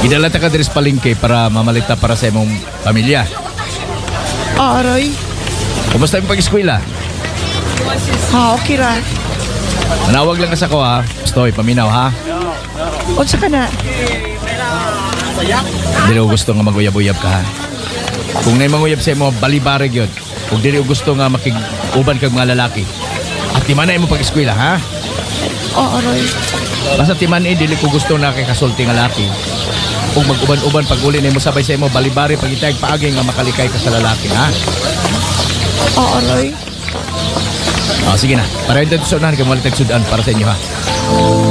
Gidala ta ka diri sa palengke para mamalita para sa imong pamilya. Aray. Kumusta yung pag-eskwela? Ha, okay ra. Manawag lang ka sa ko ha. Stoy, paminaw ha. Unsa ka na? Dili ko gusto nga maguyab-uyab ka ha. Kung na'y manguyab sa imo, balibarig yun. Kung dili ko gusto nga makig-uban kag mga lalaki. At timanay mo pag-eskwela ha. Aray. Basta timanay, dili ko gusto na kay kasulti nga laki. Kung mag-uban-uban pag uli na mo sabay sa imo, balibari pag itayag paagi nga makalikay ka sa lalaki ha. Aray. Sige na, para yung sa unahan ka mo sudan para sa inyo ha.